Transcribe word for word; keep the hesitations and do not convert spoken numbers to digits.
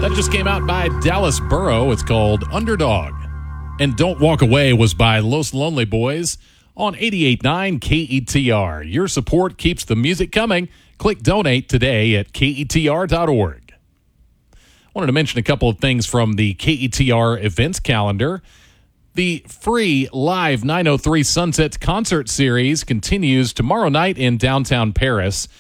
That just came out by Dallas Burrow. It's called Underdog. And Don't Walk Away was by Los Lonely Boys on eighty-eight point nine K E T R. Your support keeps the music coming. Click donate today at K E T R dot org. Wanted to mention a couple of things from the K E T R events calendar. The free live nine oh three Sunsets concert series continues tomorrow night in downtown Paris.